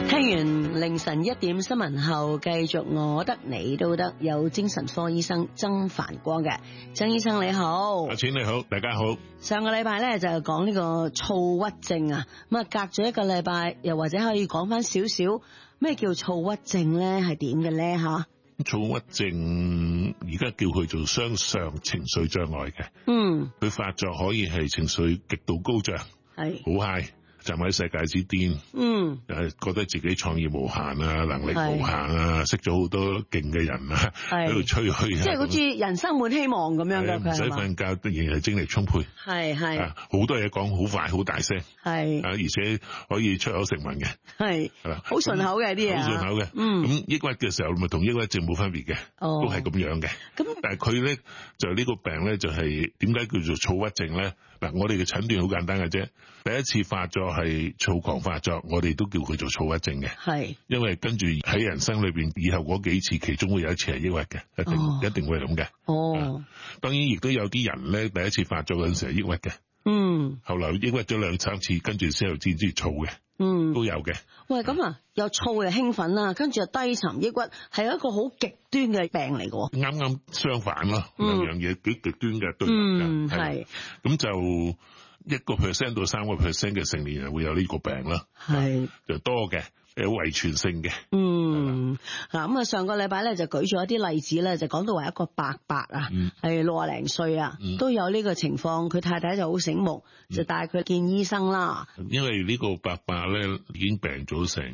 聽完凌晨1點新聞後，繼續我得你都得，有精神科醫生曾繁光嘅。曾醫生你好。 阿錢你好，大家好。 上個禮拜咧就講呢個躁鬱症啊，咁啊隔咗一個禮拜，又或者可以講翻少少咩叫躁鬱症咧，係點嘅咧吓？ 躁鬱症而家叫佢做雙相情緒障礙嘅，佢發作可以係情緒極度高漲，係好 high。站喺世界之巔，覺得自己創意無限啊，能力無限啊，識咗好多勁嘅人啊，喺度吹噓， 即係好似人生滿希望咁樣嘅， 唔使瞓覺，仍然係精力充沛， 係好多嘢講，好快，好大聲，而且可以出口成文嘅，係啦， 好順口嘅啲嘢， 好順口嘅，咁抑鬱嘅時候咪同抑鬱症冇分別嘅，都係咁樣嘅，咁但係佢咧就呢個病咧就係點解叫做躁鬱症咧？嗱，我哋嘅診斷好簡單嘅啫，第一次發作係躁狂發作，我哋都叫佢做躁鬱症嘅，係，因為跟住喺人生裏邊以後嗰幾次，其中會有一次係抑鬱嘅，一定會係咁嘅。當然亦都有啲人咧，第一次發作嗰陣時係抑鬱嘅，後來抑鬱咗2、3次，跟住先又知躁嘅，都有嘅。喂，咁啊，又躁又興奮啦，跟住又低沉抑鬱，係一個好極端嘅病嚟嘅。啱啱相反咯，兩樣嘢幾極端嘅對立嘅，係。咁就1% 到3% 嘅成年人會有呢個病啦，係就多嘅，有遺傳性嘅。 嗱咁啊，上個禮拜咧就舉咗一啲例子咧，就講到話一個伯伯啊，係60零歲啊，都有呢個情況，佢太太就好醒目，就帶佢見醫生啦。 因為呢個伯伯咧已經病咗成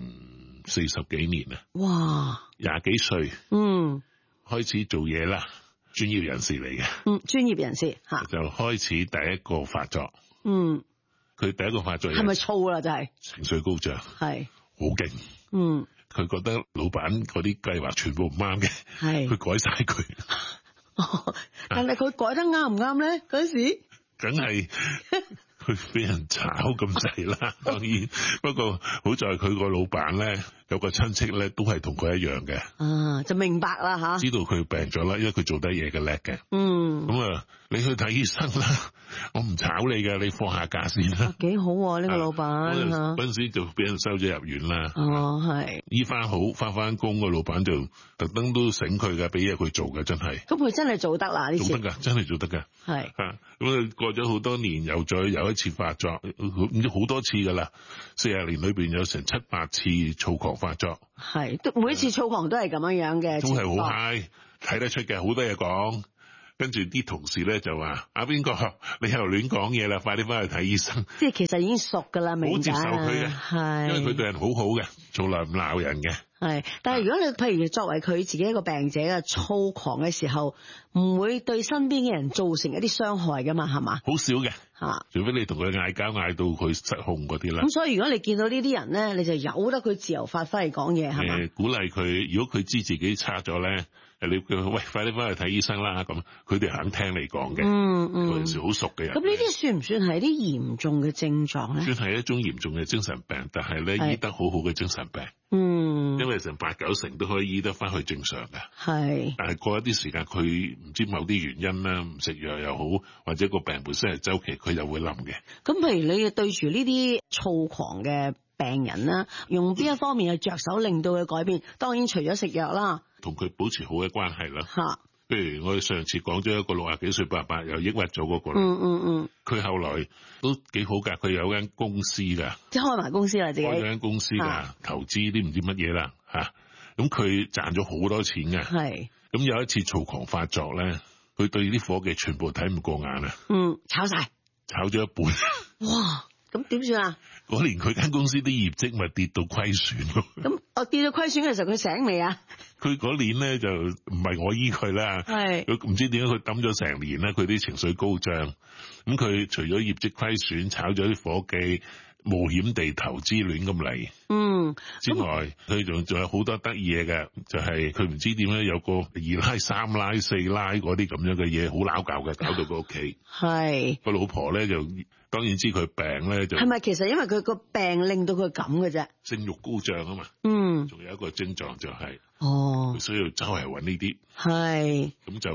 40幾年啦，哇，20幾歲，開始做嘢啦，專業人士嚟嘅， 專業人士吓， 就開始第一個發作，佢第一個發作係咪燥啦？就係情緒高漲，係好勁，佢覺得老闆嗰啲計劃全部唔啱嘅，係佢改晒佢， 但係佢改得啱唔啱咧？嗰時梗係佢俾人炒咁滯啦，當然不過好在佢個老闆咧有個親戚咧都係同佢一樣嘅， 就明白啦吓，知道佢病咗啦，因為佢做得嘢嘅叻嘅，咁啊你去睇醫生啦，我唔炒你嘅，你放下假先啦， 幾好呢個老闆， 嗰陣時就俾人收咗入院啦， 係醫翻好翻工，個老闆就特登都醒佢嘅，俾嘢佢做嘅，真係， 咁佢真係做得啦呢次， 做得噶，真係做得噶，係咁啊過咗好多年又再有一次發作，唔知好多次噶啦，40年裏邊有成7、8次躁狂發作， 係都每一次躁狂都係咁樣嘅， 都係好 high，睇得出嘅，好多嘢講。跟住啲同事咧就話：阿邊個，你喺度亂講嘢啦，快啲翻去睇醫生。即係其實已經熟噶啦， 好接受佢嘅， 係因為佢對人好好嘅，從來唔鬧人嘅。 係，但係如果你譬如作為佢自己一個病者嘅躁狂嘅時候，唔會對身邊嘅人造成一啲傷害噶嘛，係嘛？ 好少嘅，除非你同佢嗌交嗌到佢失控嗰啲啦。 咁所以如果你見到呢啲人咧，你就由得佢自由發揮嚟講嘢，係嘛？ 鼓勵佢，如果佢知自己差咗咧。你叫佢喂，快啲翻去睇醫生啦！咁佢哋肯聽你講嘅，嗰陣時好熟嘅人。 咁呢啲算唔算係啲嚴重嘅症狀咧？ 算係一種嚴重嘅精神病，但係咧醫得好好嘅精神病。因為成8、9成都可以醫得翻去正常嘅。係。但係過一啲時間，佢唔知某啲原因啦，唔食藥又好，或者個病本身係周期，佢就會冧嘅。 咁譬如你對住呢啲躁狂嘅病人啦，用邊一方面去着手令到佢改變？當然除咗食藥啦。 同佢保持好嘅關係啦。譬如我哋上次講咗一個60幾歲伯伯又抑鬱咗嗰個啦。佢後來都幾好㗎，佢有間公司㗎。即係開埋公司啦，自己開咗間公司㗎，投資啲唔知乜嘢啦嚇。咁佢賺咗好多錢㗎。係。咁有一次躁狂發作咧，佢對啲伙計全部睇唔過眼啊。 炒晒。 炒咗一半。哇！ 咁點算啊？ 嗰年佢間公司啲業績咪跌到虧損咯。 咁我跌到虧損嘅時候，佢醒未啊？ 佢嗰年咧就唔係我醫佢啦，佢唔知點解佢抌咗成年啦，佢啲情緒高漲。咁佢除咗業績虧損，炒咗啲伙計，冒險地投資亂咁嚟。之外，佢仲有好多得意嘢嘅，就係佢唔知點樣有個2奶、3奶、4奶嗰啲咁樣嘅嘢，好撈教嘅，搞到個屋企。係個老婆咧就當然知佢病咧就係咪其實因為佢個病令到佢咁嘅啫？性慾高漲啊嘛。仲有一個症狀就係佢需要周圍揾呢啲。係咁就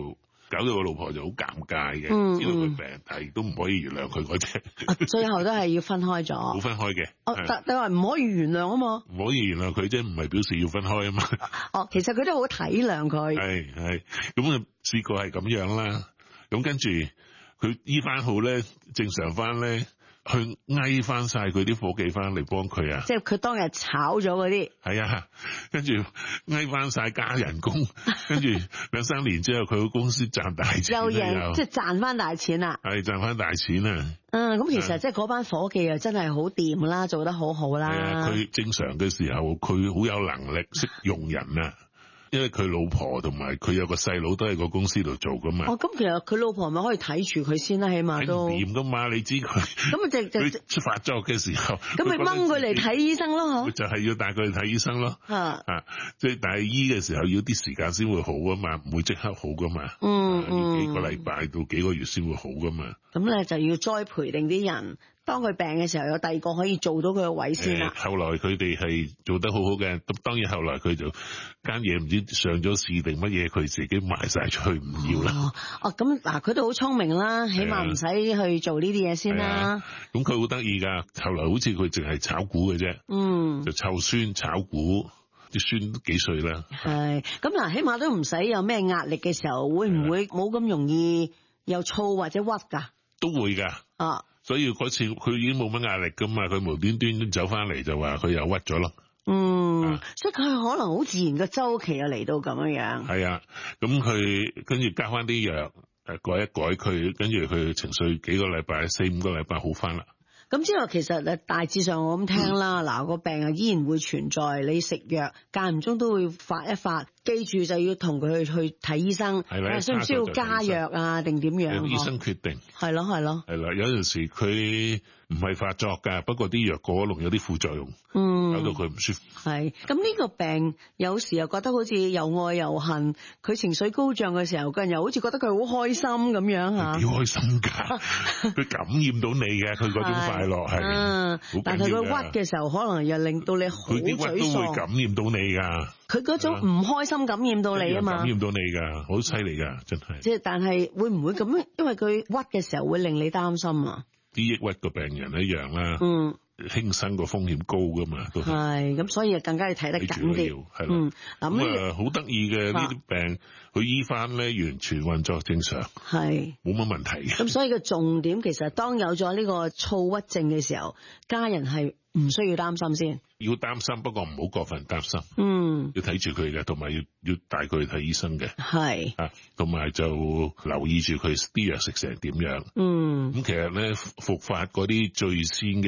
搞到個老婆就好尷尬嘅，知道佢病，但係都唔可以原諒佢嗰隻。 最後都係要分開咗。冇分開嘅。 但係唔可以原諒啊嘛。 唔可以原諒佢啫，唔係表示要分開啊嘛。 其實佢都好體諒佢。 係，咁啊試過係咁樣啦。咁跟住佢醫翻好咧，正常翻咧。去嗌翻晒佢啲伙計翻嚟幫佢啊！ 即係佢當日炒咗嗰啲。係啊，跟住嗌翻晒加人工，跟住2-3年之後佢個公司賺大錢又贏，即係賺翻大錢啦。 係賺翻大錢啊！ 咁其實即係嗰班伙計啊，真係好掂啦，做得好好啦。 係啊，佢正常嘅時候，佢好有能力，識用人啊。因為佢老婆同埋佢有個細佬都喺個公司度做噶嘛。 咁其實佢老婆咪可以睇住佢先啦，起碼都。 睇唔掂噶嘛，你知佢。咁啊佢出發作嘅時候。 咁咪掹佢嚟睇醫生咯， 就係要帶佢去睇醫生咯。即係但係醫嘅時候要啲時間先會好噶嘛，唔會即刻好噶嘛。要幾個禮拜到幾個月先會好噶嘛。 咁咧就要栽培定啲人。當佢病嘅時候，有第二個可以做到佢嘅位先啦。 後來佢哋係做得好好嘅，咁當然後來佢就間嘢唔知上咗市定乜嘢，佢自己賣晒出去唔要啦。 咁嗱，佢都好聰明啦，起碼唔使去做呢啲嘢先啦。 咁佢好得意噶，後來好似佢淨係炒股嘅啫，就湊孫炒股，啲孫都幾歲啦。 係咁嗱，起碼都唔使有咩壓力嘅時候，會唔會冇咁容易又燥或者屈噶？ 都會噶。所以嗰次佢已經冇乜壓力噶嘛，佢無端端走翻嚟就話佢又屈咗咯。 所以佢可能好自然嘅周期又嚟到咁樣。 係啊，咁佢跟住加翻啲藥，改一改佢，跟住佢情緒幾個禮拜4-5個禮拜好翻啦。 咁之後其實大致上我咁聽啦，嗱個病啊依然會存在，你食藥間唔中都會發一發，記住就要同佢去睇醫生，需唔需要加藥啊定點樣？ 醫生決定。係咯。 係啦，有陣時佢唔係發作㗎，不過啲藥過咗龍有啲副作用，搞到佢唔舒服。係， 咁呢個病有時又覺得好似又愛又恨，佢情緒高漲嘅時候，個人又好似覺得佢好開心咁樣嚇。 幾開心㗎，佢感染到你嘅，佢嗰種快樂係。 但係佢屈嘅時候，可能又令到你好沮喪。佢啲屈都會感染到你㗎。 佢嗰種唔開心感染到你啊嘛。 感染到你㗎，好犀利㗎，真係。 即係，但係會唔會咁樣？因為佢屈嘅時候會令你擔心啊。 啲抑鬱嘅病人一樣啦，輕生個風險高噶嘛，都係咁，所以更加要睇得緊啲。 係啦，咁好得意嘅呢啲病，佢醫翻咧完全運作正常，係冇乜問題嘅。 咁所以個重點其實當有咗呢個躁鬱症嘅時候，家人係唔需要擔心先。 要擔心，不過唔好過分擔心。要睇住佢嘅，同埋要帶佢去睇醫生嘅。係同埋就留意住佢啲藥食成點樣。咁其實咧復發嗰啲最先嘅。